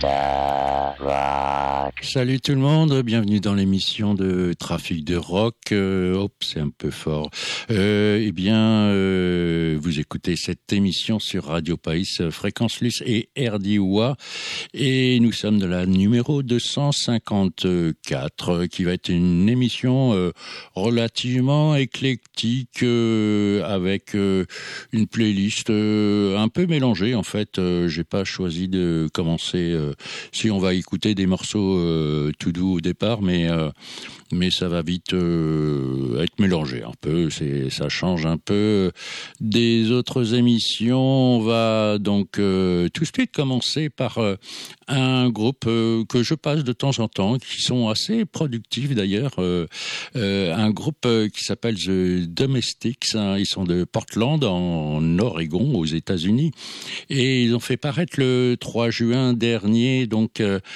Salut tout le monde, bienvenue dans l'émission de Trafic de Rock. C'est un peu fort. Vous écoutez cette émission sur Radio País, Fréquence Luce et RDOA. Et nous sommes de la numéro 254, qui va être une émission relativement éclectique, avec une playlist un peu mélangée. En fait, j'ai pas choisi de commencer... si on va écouter des morceaux tout doux au départ, mais ça va vite être mélangé un peu. Ça change un peu des autres émissions. On va donc tout de suite commencer par un groupe que je passe de temps en temps, qui sont assez productifs d'ailleurs. Un groupe qui s'appelle The Domestics. Ils sont de Portland, en Oregon, aux États-Unis, et ils ont fait paraître le 3 juin dernier donc